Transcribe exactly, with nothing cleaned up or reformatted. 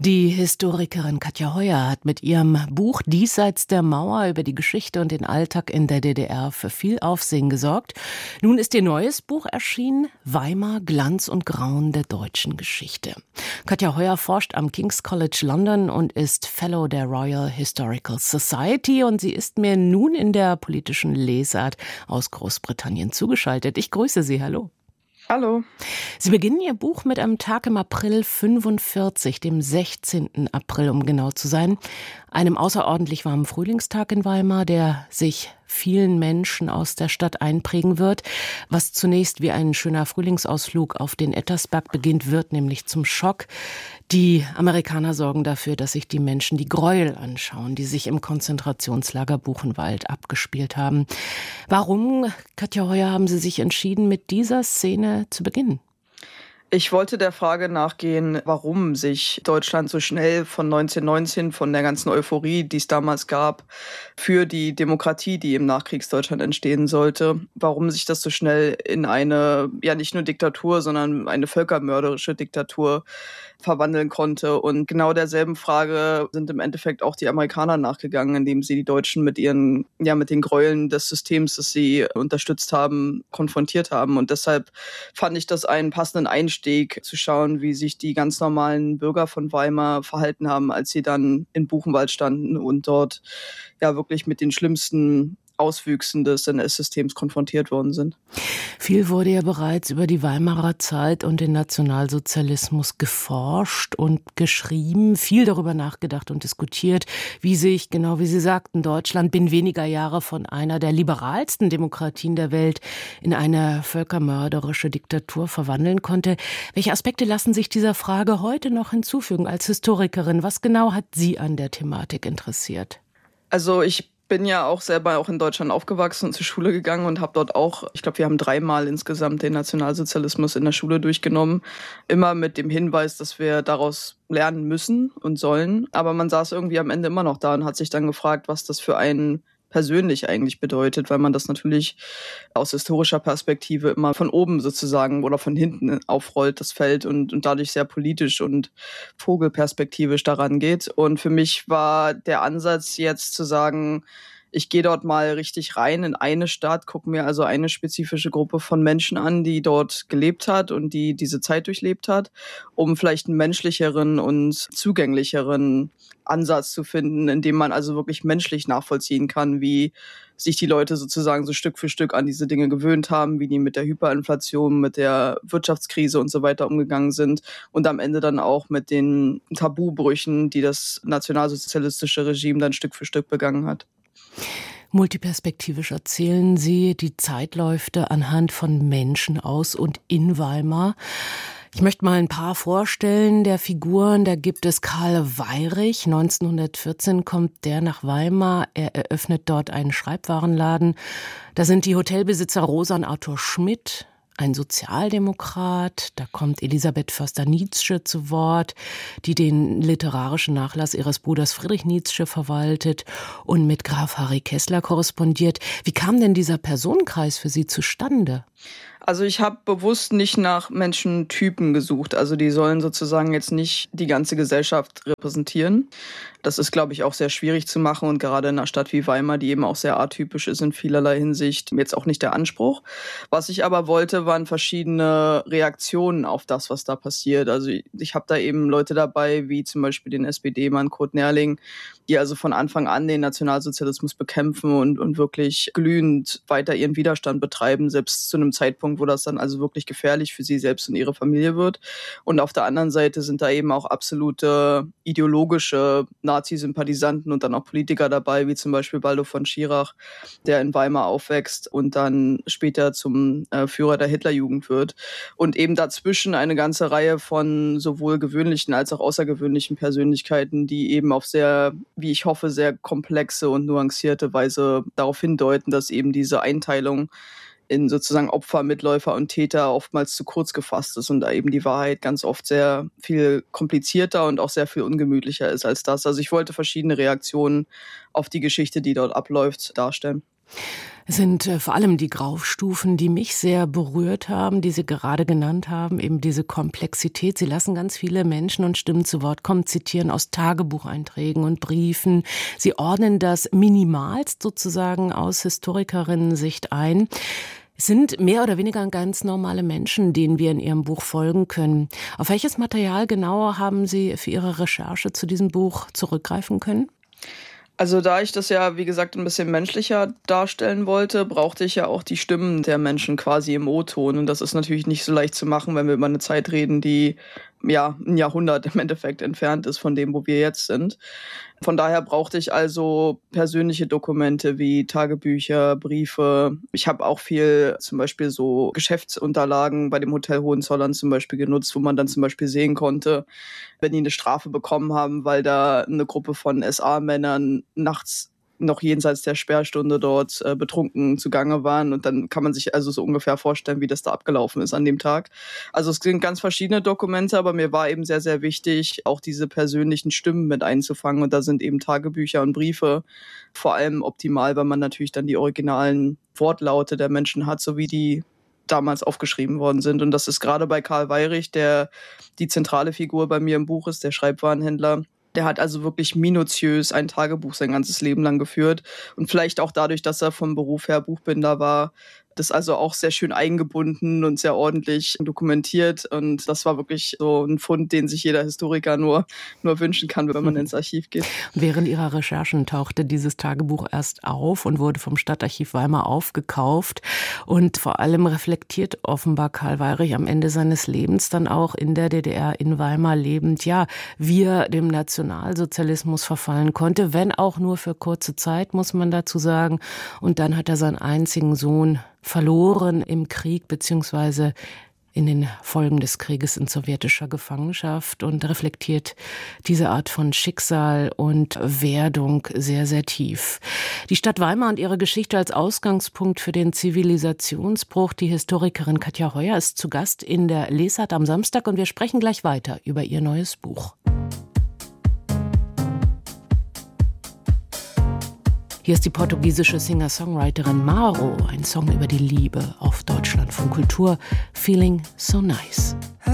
Die Historikerin Katja Heuer hat mit ihrem Buch Diesseits der Mauer über die Geschichte und den Alltag in der D D R für viel Aufsehen gesorgt. Nun ist ihr neues Buch erschienen, Weimar, Glanz und Grauen der deutschen Geschichte. Katja Heuer forscht am King's College London und ist Fellow der Royal Historical Society, und sie ist mir nun in der politischen Lesart aus Großbritannien zugeschaltet. Ich grüße Sie, hallo. Hallo. Sie beginnen Ihr Buch mit einem Tag im April fünfundvierzig, dem sechzehnten April, um genau zu sein. Einem außerordentlich warmen Frühlingstag in Weimar, der sich vielen Menschen aus der Stadt einprägen wird. Was zunächst wie ein schöner Frühlingsausflug auf den Ettersberg beginnt, wird nämlich zum Schock. Die Amerikaner sorgen dafür, dass sich die Menschen die Gräuel anschauen, die sich im Konzentrationslager Buchenwald abgespielt haben. Warum, Katja Heuer, haben Sie sich entschieden, mit dieser Szene zu beginnen? Ich wollte der Frage nachgehen, warum sich Deutschland so schnell von neunzehnhundertneunzehn, von der ganzen Euphorie, die es damals gab, für die Demokratie, die im Nachkriegsdeutschland entstehen sollte, warum sich das so schnell in eine, ja nicht nur Diktatur, sondern eine völkermörderische Diktatur verwandeln konnte. Und genau derselben Frage sind im Endeffekt auch die Amerikaner nachgegangen, indem sie die Deutschen mit ihren, ja, mit den Gräueln des Systems, das sie unterstützt haben, konfrontiert haben. Und deshalb fand ich das einen passenden Einstieg, zu schauen, wie sich die ganz normalen Bürger von Weimar verhalten haben, als sie dann in Buchenwald standen und dort ja wirklich mit den schlimmsten Auswüchsen des N S-Systems konfrontiert worden sind. Viel wurde ja bereits über die Weimarer Zeit und den Nationalsozialismus geforscht und geschrieben, viel darüber nachgedacht und diskutiert, wie sich, genau wie Sie sagten, Deutschland binnen weniger Jahre von einer der liberalsten Demokratien der Welt in eine völkermörderische Diktatur verwandeln konnte. Welche Aspekte lassen sich dieser Frage heute noch hinzufügen als Historikerin? Was genau hat Sie an der Thematik interessiert? Also ich bin ja auch selber auch in Deutschland aufgewachsen und zur Schule gegangen und habe dort auch, ich glaube, wir haben dreimal insgesamt den Nationalsozialismus in der Schule durchgenommen. Immer mit dem Hinweis, dass wir daraus lernen müssen und sollen. Aber man saß irgendwie am Ende immer noch da und hat sich dann gefragt, was das für einen persönlich eigentlich bedeutet, weil man das natürlich aus historischer Perspektive immer von oben sozusagen oder von hinten aufrollt, das Feld, und, und dadurch sehr politisch und vogelperspektivisch daran geht. Und für mich war der Ansatz jetzt zu sagen, ich gehe dort mal richtig rein in eine Stadt, gucke mir also eine spezifische Gruppe von Menschen an, die dort gelebt hat und die diese Zeit durchlebt hat, um vielleicht einen menschlicheren und zugänglicheren Ansatz zu finden, in dem man also wirklich menschlich nachvollziehen kann, wie sich die Leute sozusagen so Stück für Stück an diese Dinge gewöhnt haben, wie die mit der Hyperinflation, mit der Wirtschaftskrise und so weiter umgegangen sind und am Ende dann auch mit den Tabubrüchen, die das nationalsozialistische Regime dann Stück für Stück begangen hat. Multiperspektivisch erzählen Sie die Zeitläufe anhand von Menschen aus und in Weimar. Ich möchte mal ein paar vorstellen der Figuren. Da gibt es Karl Weyrich. neunzehnhundertvierzehn kommt der nach Weimar. Er eröffnet dort einen Schreibwarenladen. Da sind die Hotelbesitzer Rosa und Arthur Schmidt, ein Sozialdemokrat. Da kommt Elisabeth Förster-Nietzsche zu Wort, die den literarischen Nachlass ihres Bruders Friedrich Nietzsche verwaltet und mit Graf Harry Kessler korrespondiert. Wie kam denn dieser Personenkreis für Sie zustande? Also ich habe bewusst nicht nach Menschentypen gesucht. Also die sollen sozusagen jetzt nicht die ganze Gesellschaft repräsentieren. Das ist, glaube ich, auch sehr schwierig zu machen, und gerade in einer Stadt wie Weimar, die eben auch sehr atypisch ist in vielerlei Hinsicht, jetzt auch nicht der Anspruch. Was ich aber wollte, waren verschiedene Reaktionen auf das, was da passiert. Also ich, ich habe da eben Leute dabei, wie zum Beispiel den S P D-Mann Kurt Nerling, die also von Anfang an den Nationalsozialismus bekämpfen und, und wirklich glühend weiter ihren Widerstand betreiben, selbst zu einem Zeitpunkt, wo das dann also wirklich gefährlich für sie selbst und ihre Familie wird. Und auf der anderen Seite sind da eben auch absolute ideologische Nazi-Sympathisanten und dann auch Politiker dabei, wie zum Beispiel Baldo von Schirach, der in Weimar aufwächst und dann später zum äh, Führer der Hitlerjugend wird. Und eben dazwischen eine ganze Reihe von sowohl gewöhnlichen als auch außergewöhnlichen Persönlichkeiten, die eben auf sehr, wie ich hoffe, sehr komplexe und nuancierte Weise darauf hindeuten, dass eben diese Einteilung in sozusagen Opfer, Mitläufer und Täter oftmals zu kurz gefasst ist und da eben die Wahrheit ganz oft sehr viel komplizierter und auch sehr viel ungemütlicher ist als das. Also ich wollte verschiedene Reaktionen auf die Geschichte, die dort abläuft, darstellen. Es sind äh, vor allem die Graustufen, die mich sehr berührt haben, die Sie gerade genannt haben, eben diese Komplexität. Sie lassen ganz viele Menschen und Stimmen zu Wort kommen, zitieren aus Tagebucheinträgen und Briefen. Sie ordnen das minimalst sozusagen aus Historikerinnen-Sicht ein. Es sind mehr oder weniger ganz normale Menschen, denen wir in Ihrem Buch folgen können. Auf welches Material genauer haben Sie für Ihre Recherche zu diesem Buch zurückgreifen können? Also da ich das ja, wie gesagt, ein bisschen menschlicher darstellen wollte, brauchte ich ja auch die Stimmen der Menschen quasi im O-Ton. Und das ist natürlich nicht so leicht zu machen, wenn wir über eine Zeit reden, die ja ein Jahrhundert im Endeffekt entfernt ist von dem, wo wir jetzt sind. Von daher brauchte ich also persönliche Dokumente wie Tagebücher, Briefe. Ich habe auch viel zum Beispiel so Geschäftsunterlagen bei dem Hotel Hohenzollern zum Beispiel genutzt, wo man dann zum Beispiel sehen konnte, wenn die eine Strafe bekommen haben, weil da eine Gruppe von S A-Männern nachts noch jenseits der Sperrstunde dort äh, betrunken zugange waren. Und dann kann man sich also so ungefähr vorstellen, wie das da abgelaufen ist an dem Tag. Also es sind ganz verschiedene Dokumente, aber mir war eben sehr, sehr wichtig, auch diese persönlichen Stimmen mit einzufangen. Und da sind eben Tagebücher und Briefe vor allem optimal, weil man natürlich dann die originalen Wortlaute der Menschen hat, sowie die damals aufgeschrieben worden sind. Und das ist gerade bei Karl Weyrich, der die zentrale Figur bei mir im Buch ist, der Schreibwarenhändler. Der hat also wirklich minutiös ein Tagebuch sein ganzes Leben lang geführt. Und vielleicht auch dadurch, dass er vom Beruf her Buchbinder war, das also auch sehr schön eingebunden und sehr ordentlich dokumentiert. Und das war wirklich so ein Fund, den sich jeder Historiker nur, nur wünschen kann, wenn man ins Archiv geht. Während Ihrer Recherchen tauchte dieses Tagebuch erst auf und wurde vom Stadtarchiv Weimar aufgekauft. Und vor allem reflektiert offenbar Karl Weyrich am Ende seines Lebens dann auch in der D D R in Weimar lebend, ja, wie er dem Nationalsozialismus verfallen konnte, wenn auch nur für kurze Zeit, muss man dazu sagen. Und dann hat er seinen einzigen Sohn verloren im Krieg beziehungsweise in den Folgen des Krieges in sowjetischer Gefangenschaft und reflektiert diese Art von Schicksal und Werdung sehr, sehr tief. Die Stadt Weimar und ihre Geschichte als Ausgangspunkt für den Zivilisationsbruch. Die Historikerin Katja Heuer ist zu Gast in der Lesart am Samstag und wir sprechen gleich weiter über ihr neues Buch. Hier ist die portugiesische Singer-Songwriterin Maro, ein Song über die Liebe auf Deutschlandfunk Kultur, Feeling So Nice.